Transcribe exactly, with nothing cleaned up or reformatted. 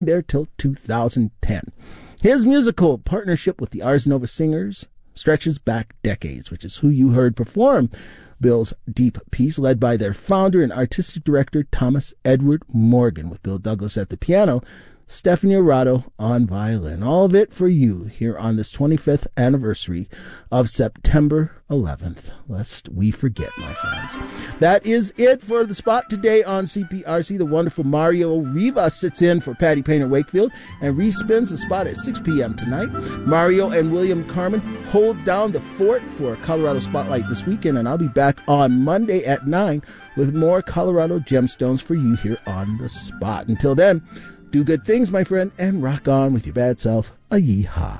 there till two thousand ten. His musical partnership with the Ars Nova Singers stretches back decades, which is who you heard perform Bill's Deep piece, led by their founder and artistic director, Thomas Edward Morgan, with Bill Douglas at the piano, Stephanie Arado on violin. All of it for you here on this twenty-fifth anniversary of September eleventh, lest we forget, my friends. That is it for the spot today on C P R C. The wonderful Mario Rivas sits in for Patty Painter Wakefield and respins the spot at six p.m. tonight. Mario and William Carmen hold down the fort for Colorado Spotlight this weekend, and I'll be back on Monday at nine with more Colorado gemstones for you here on the spot. Until then, do good things, my friend, and rock on with your bad self. A yeehaw.